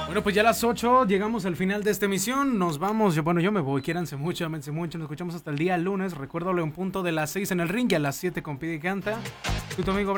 Bueno, pues ya a las 8 llegamos al final de esta emisión. Nos vamos. Yo me voy. Quiéranse mucho, ámense mucho. Nos escuchamos hasta el día lunes. Recuérdalo en punto de las 6 en el ring y a las 7 con Pide y Canta. Tu amigo